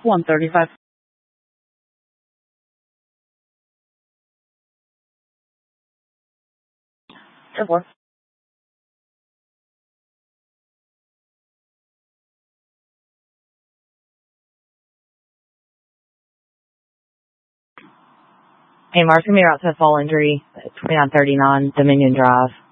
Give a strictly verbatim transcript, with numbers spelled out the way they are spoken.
one thirty-five. ten four. Hey, Mark's going to be out to a fall injury, twenty-nine thirty-nine Dominion Drive.